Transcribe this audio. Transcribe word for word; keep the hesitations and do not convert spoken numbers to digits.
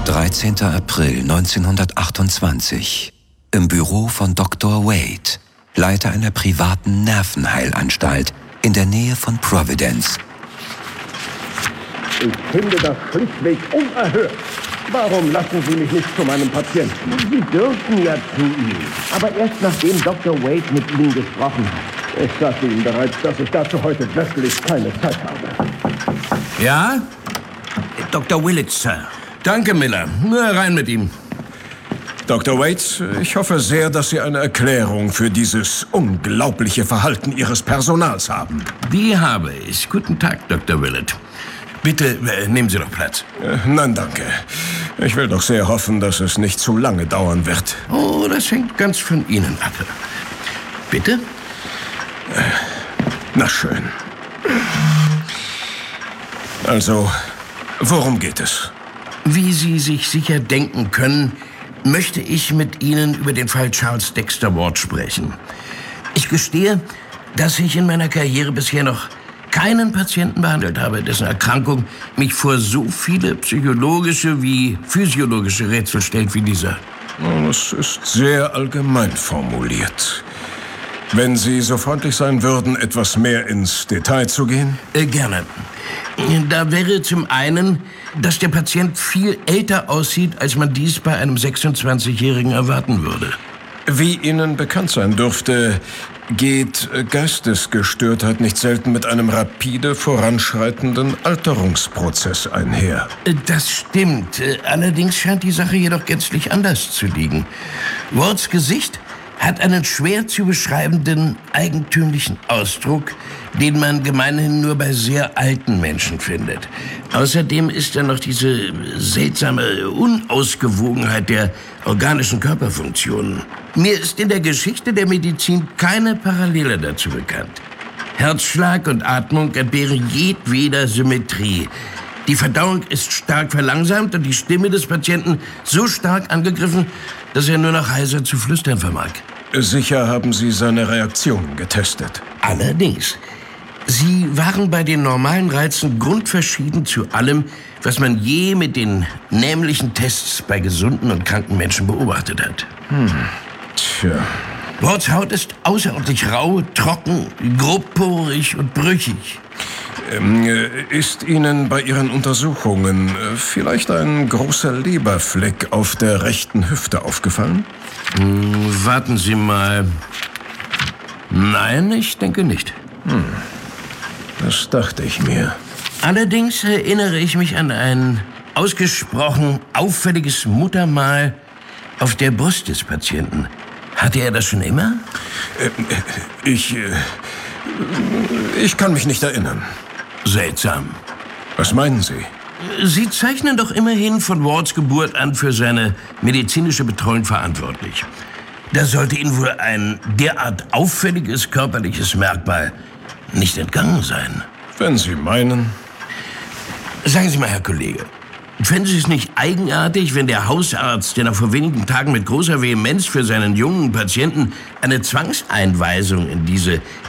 dreizehnter April neunzehnhundertachtundzwanzig. Im Büro von Doktor Wade, Leiter einer privaten Nervenheilanstalt in der Nähe von Providence. Ich finde das schlichtweg unerhört. Warum lassen Sie mich nicht zu meinem Patienten? Sie dürfen ja zu ihm. Aber erst nachdem Doktor Wade mit Ihnen gesprochen hat. Ich sagte Ihnen bereits, dass ich dazu heute wirklich keine Zeit habe. Ja? Doktor Willett, Sir. Danke, Miller. Na, rein mit ihm. Doktor Wade, ich hoffe sehr, dass Sie eine Erklärung für dieses unglaubliche Verhalten Ihres Personals haben. Die habe ich. Guten Tag, Doktor Willett. Bitte, äh, nehmen Sie doch Platz. Äh, nein, danke. Ich will doch sehr hoffen, dass es nicht zu lange dauern wird. Oh, das hängt ganz von Ihnen ab. Bitte? Äh, na schön. Also, worum geht es? Wie Sie sich sicher denken können, möchte ich mit Ihnen über den Fall Charles Dexter Ward sprechen. Ich gestehe, dass ich in meiner Karriere bisher noch keinen Patienten behandelt habe, dessen Erkrankung mich vor so viele psychologische wie physiologische Rätsel stellt wie dieser. Das ist sehr allgemein formuliert. Wenn Sie so freundlich sein würden, etwas mehr ins Detail zu gehen? Äh, gerne. Da wäre zum einen, dass der Patient viel älter aussieht, als man dies bei einem sechsundzwanzigjährigen erwarten würde. Wie Ihnen bekannt sein dürfte, geht Geistesgestörtheit nicht selten mit einem rapide voranschreitenden Alterungsprozess einher. Das stimmt. Allerdings scheint die Sache jedoch gänzlich anders zu liegen. Wards Gesicht hat einen schwer zu beschreibenden, eigentümlichen Ausdruck, den man gemeinhin nur bei sehr alten Menschen findet. Außerdem ist da noch diese seltsame Unausgewogenheit der organischen Körperfunktionen. Mir ist in der Geschichte der Medizin keine Parallele dazu bekannt. Herzschlag und Atmung entbehren jedweder Symmetrie. Die Verdauung ist stark verlangsamt und die Stimme des Patienten so stark angegriffen, dass er nur noch heiser zu flüstern vermag. Sicher haben Sie seine Reaktionen getestet. Allerdings. Sie waren bei den normalen Reizen grundverschieden zu allem, was man je mit den nämlichen Tests bei gesunden und kranken Menschen beobachtet hat. Hm. Tja. Wards Haut ist außerordentlich rau, trocken, grobporig und brüchig. Ähm, ist Ihnen bei Ihren Untersuchungen vielleicht ein großer Leberfleck auf der rechten Hüfte aufgefallen? Hm, warten Sie mal. Nein, ich denke nicht. Hm. Das dachte ich mir. Allerdings erinnere ich mich an ein ausgesprochen auffälliges Muttermal auf der Brust des Patienten. Hatte er das schon immer? Äh, ich... Äh, ich kann mich nicht erinnern. Seltsam. Was meinen Sie? Sie zeichnen doch immerhin von Wards Geburt an für seine medizinische Betreuung verantwortlich. Da sollte Ihnen wohl ein derart auffälliges körperliches Merkmal nicht entgangen sein. Wenn Sie meinen. Sagen Sie mal, Herr Kollege, fänden Sie es nicht eigenartig, wenn der Hausarzt, der noch vor wenigen Tagen mit großer Vehemenz für seinen jungen Patienten eine Zwangseinweisung in diese